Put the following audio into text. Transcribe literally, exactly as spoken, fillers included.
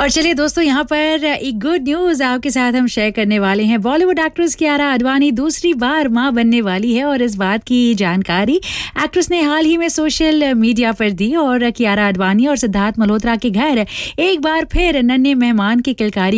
और चलिए दोस्तों, यहाँ पर एक गुड न्यूज़ आपके साथ हम शेयर करने वाले हैं। बॉलीवुड एक्ट्रेस कियारा आडवाणी दूसरी बार मां बनने वाली है और इस बात की जानकारी एक्ट्रेस ने हाल ही में सोशल मीडिया पर दी। और कियारा आडवाणी और सिद्धार्थ मल्होत्रा के घर एक बार फिर नन्हे मेहमान की किलकारी